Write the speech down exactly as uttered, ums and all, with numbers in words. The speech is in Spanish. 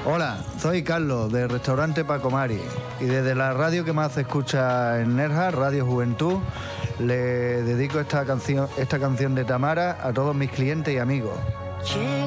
Hola, soy Carlos, del restaurante Paco Mari, y desde la radio que más se escucha en Nerja, Radio Juventud, le dedico esta canción, esta canción de Tamara a todos mis clientes y amigos.